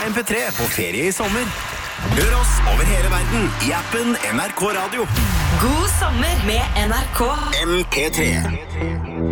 MP3 på ferie i sommer. Hør oss over hele verden i appen NRK Radio. God sommer med NRK MP3.